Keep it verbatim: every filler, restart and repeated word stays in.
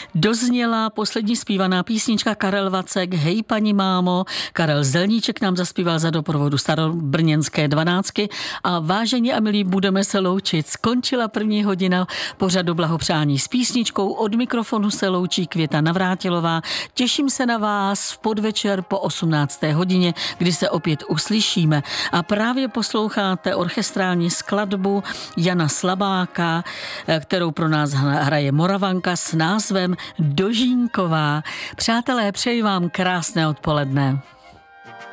Dozněla poslední zpívaná písnička Karel Vacek, Hej paní mámo. Karel Zelníček nám zaspíval za doprovodu Starobrněnské dvanáctky a vážení a milí, budeme se loučit. Skončila první hodina pořadu Blahopřání s písničkou. Od mikrofonu se loučí Květa Navrátilová. Těším se na vás v podvečer po osmnácté hodině, kdy se opět uslyšíme. A právě posloucháte orchestrální skladbu Jana Slabáka, kterou pro nás hraje Moravanka s názvem Dožínková. Přátelé, přeji vám krásné odpoledne.